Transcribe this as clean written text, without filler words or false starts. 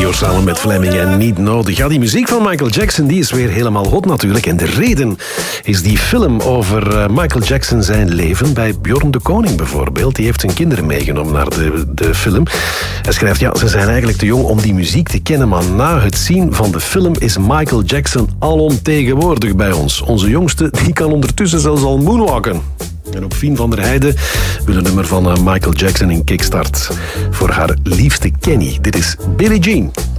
Radio samen met Fleming en Niet Nodig. Ja, die muziek van Michael Jackson die is weer helemaal hot natuurlijk. En de reden is die film over Michael Jackson zijn leven. Bij Bjorn de Koning bijvoorbeeld. Die heeft zijn kinderen meegenomen naar de film. Hij schrijft, ja, ze zijn eigenlijk te jong om die muziek te kennen. Maar na het zien van de film is Michael Jackson alomtegenwoordig bij ons. Onze jongste die kan ondertussen zelfs al moonwalken. En ook Fien van der Heijden wil een nummer van Michael Jackson in Kickstart voor haar liefste Kenny. Dit is Billie Jean.